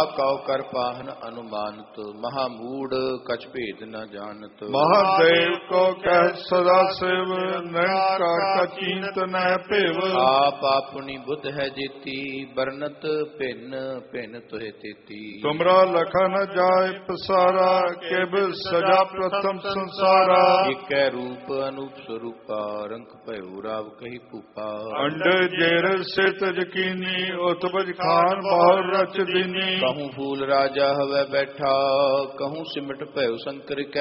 Q ਕਰ ਪਾਹਨ ਅਨੁਮਾਨਤ, ਮਹਾ ਮੂੜ ਕਛ ਭੇਦ ਨ ਜਾਣਤ। ਮਹਾਦੇਵ ਕੋ ਕਹਿ ਸਦਾ ਸਿਵ, ਨਿਰੰਕਾਰ ਕਾ ਚੀਂਤ ਨਹਿ ਭਿਵ। ਆਪ ਆਪਣੀ ਬੁੱਧ ਹੈ ਜੀਤੀ, ਬਰਨਤ ਭਿੰਨ ਭਿੰਨ ਤੁਹੇ ਤੇਤੀ। ਤੁਮਰਾ ਲਖਨ ਜਾਏ ਪਸਾਰਾ, ਕਿਬ ਸਜਾ ਪ੍ਰਥਮ ਸੰਸਾਰਾ। ਏਕੈ ਰੂਪ ਅਨੂਪ ਸਰੂਪਾ, ਰੰਕ ਭਇਓ ਰਾਵ ਕਹੀ ਭੂਪਾ। ਅੰਡ ਜੇਰ ਸਿਤ ਯਕੀਨੀ, ਉਤਪਜ ਖਾਨ ਬਹੁ ਰਚ ਦੀਨੀ। कहूँ फूल राजा हवै बैठा, कहूँ सिमट भयो शंकर